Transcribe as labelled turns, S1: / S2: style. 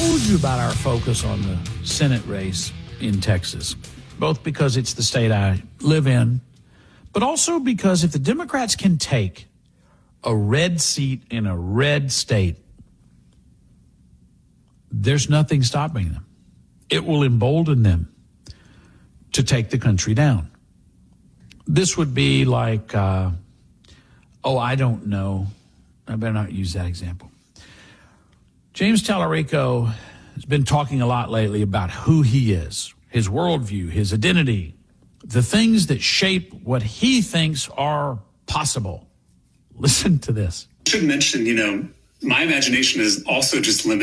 S1: told you about our focus on the Senate race in Texas, both because it's the state I live in, but also because if the Democrats can take a red seat in a red state, there's nothing stopping them. It will embolden them to take the country down. This would be like, I don't know. I better not use that example. James Tallarico has been talking a lot lately about who he is, his worldview, his identity, the things that shape what he thinks are possible. Listen to this.
S2: I should mention, my imagination is also just limited